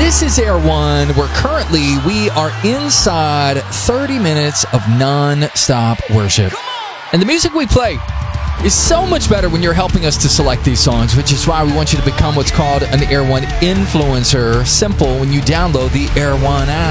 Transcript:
This is Air One, where currently we are inside 30 minutes of non-stop worship. And the music we play is so much better when you're helping us to select these songs, which is why we want you to become what's called an Air One influencer. Simple when you download the Air One app.